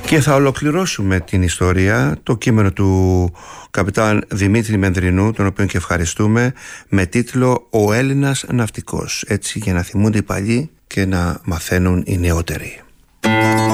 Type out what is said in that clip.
Και θα ολοκληρώσουμε την ιστορία, το κείμενο του καπιτάν Δημήτρη Μενδρινού, τον οποίο και ευχαριστούμε, με τίτλο «Ο Έλληνας ναυτικός». Έτσι, για να θυμούνται οι παλιοί και να μαθαίνουν οι νεότεροι.